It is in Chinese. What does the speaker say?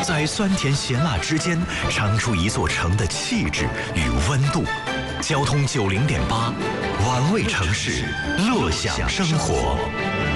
在酸甜咸辣之间尝出一座城的气质与温度。交通90.8，玩味城市，乐享生活。